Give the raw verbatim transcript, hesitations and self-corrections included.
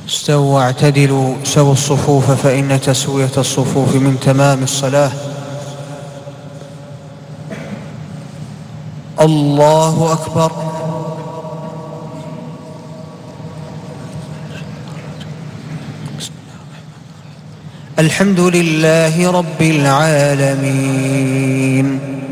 استووا واعتدلوا سووا الصفوف فإن تسوية الصفوف من تمام الصلاة. الله أكبر. الحمد لله رب العالمين.